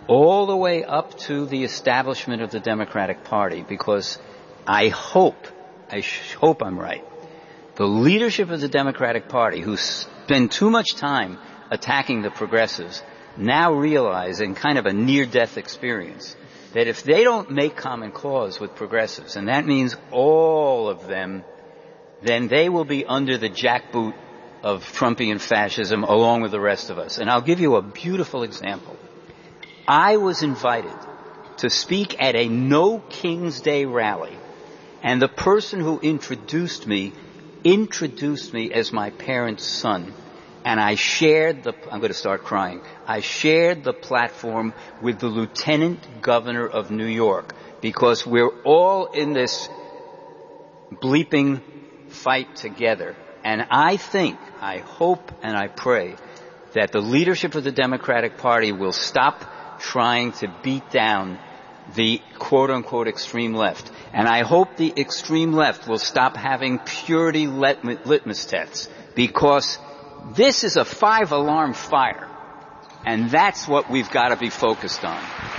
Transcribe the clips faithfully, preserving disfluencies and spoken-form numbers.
all the way up to the establishment of the Democratic Party, because I hope, I sh- hope I'm right, the leadership of the Democratic Party, who spend too much time attacking the progressives, now realize in kind of a near-death experience that if they don't make common cause with progressives, and that means all of them, then they will be under the jackboot of Trumpian fascism along with the rest of us. And I'll give you a beautiful example. I was invited to speak at a No King's Day rally, and the person who introduced me introduced me as my parents' son. And I shared the, I'm going to start crying, I shared the platform with the Lieutenant Governor of New York, because we're all in this bleeping fight together. And I think, I hope and I pray that the leadership of the Democratic Party will stop trying to beat down the quote-unquote extreme left. And I hope the extreme left will stop having purity lit- litmus tests, because this is a five-alarm fire, and that's what we've got to be focused on.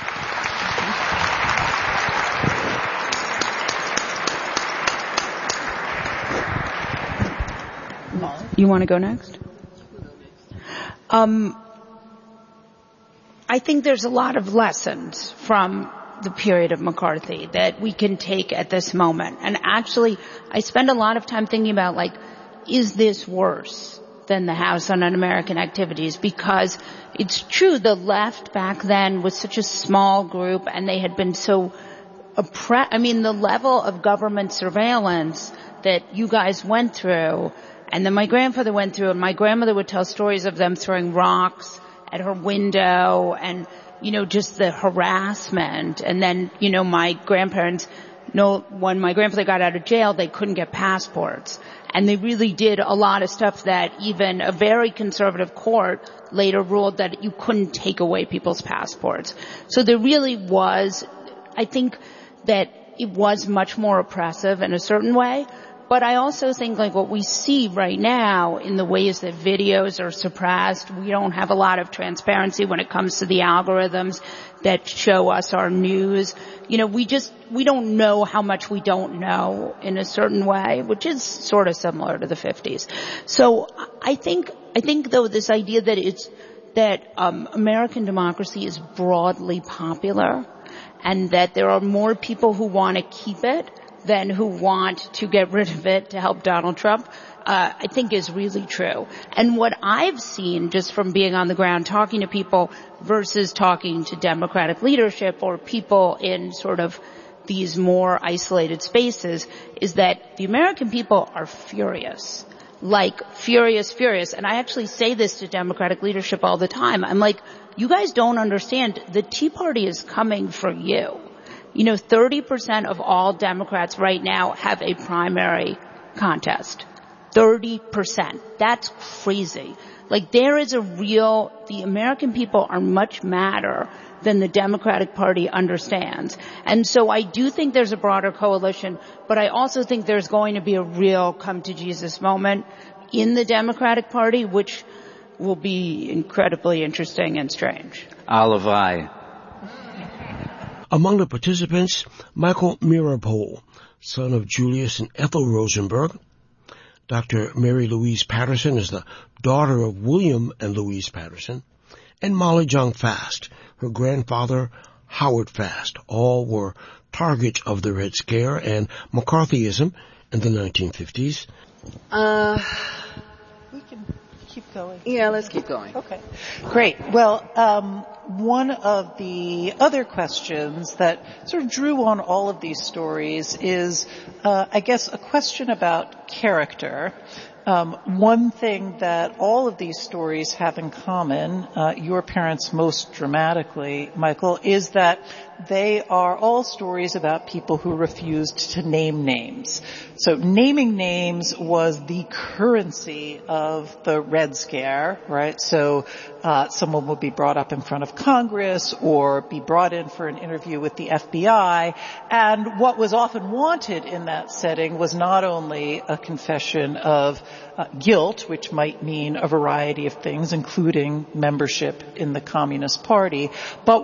You want to go next? Um, I think there's a lot of lessons from the period of McCarthy that we can take at this moment. And actually, I spend a lot of time thinking about, like, is this worse than the House on Un-American Activities? Because it's true, the left back then was such a small group, and they had been so oppressed. I mean, the level of government surveillance that you guys went through, and then my grandfather went through, and my grandmother would tell stories of them throwing rocks at her window, and, you know, just the harassment. And then, you know, my grandparents, no, when my grandfather got out of jail, they couldn't get passports. And they really did a lot of stuff that even a very conservative court later ruled that you couldn't take away people's passports. So there really was, I think that it was much more oppressive in a certain way. But I also think, like, what we see right now in the ways that videos are suppressed, we don't have a lot of transparency when it comes to the algorithms that show us our news. You know, we just, we don't know how much we don't know in a certain way, which is sort of similar to the fifties. So I think, I think though this idea that it's, that, um, American democracy is broadly popular, and that there are more people who want to keep it than who want to get rid of it to help Donald Trump, uh, I think is really true. And what I've seen just from being on the ground talking to people versus talking to Democratic leadership or people in sort of these more isolated spaces is that the American people are furious. Like, furious, furious. And I actually say this to Democratic leadership all the time. I'm like, you guys don't understand. The Tea Party is coming for you. You know, thirty percent of all Democrats right now have a primary contest. thirty percent. That's crazy. Like, there is a real, the American people are much madder than the Democratic Party understands. And so I do think there's a broader coalition, but I also think there's going to be a real come to Jesus moment in the Democratic Party, which will be incredibly interesting and strange. Olivai. Among the participants, Michael Mirapole, son of Julius and Ethel Rosenberg. Doctor Mary Louise Patterson is the daughter of William and Louise Patterson. And Molly Jong Fast, her grandfather, Howard Fast. All were targets of the Red Scare and McCarthyism in the nineteen fifties. Uh, we can keep going. Yeah, let's keep going. Okay. Great. Well, um, one of the other questions that sort of drew on all of these stories is, uh, I guess, a question about character. Um, one thing that all of these stories have in common, uh, your parents most dramatically, Michael, is that they are all stories about people who refused to name names. So naming names was the currency of the Red Scare, right? So uh, someone would be brought up in front of Congress or be brought in for an interview with the F B I. And what was often wanted in that setting was not only a confession of uh, guilt, which might mean a variety of things, including membership in the Communist Party, but